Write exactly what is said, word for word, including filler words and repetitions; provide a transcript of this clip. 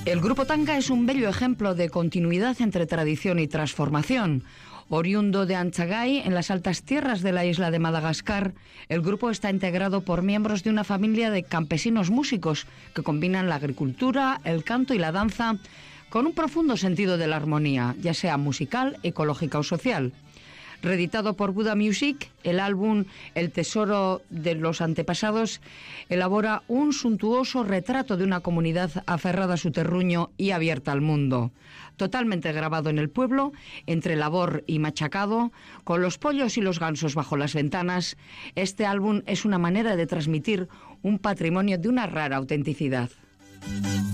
El Grupo Tanga es un bello ejemplo de continuidad entre tradición y transformación. Oriundo de Anchagay, en las altas tierras de la isla de Madagascar, el grupo está integrado por miembros de una familia de campesinos músicos que combinan la agricultura, el canto y la danza con un profundo sentido de la armonía, ya sea musical, ecológica o social. Reeditado por Buddha Music, el álbum El tesoro de los antepasados elabora un suntuoso retrato de una comunidad aferrada a su terruño y abierta al mundo. Totalmente grabado en el pueblo, entre labor y machacado, con los pollos y los gansos bajo las ventanas, este álbum es una manera de transmitir un patrimonio de una rara autenticidad.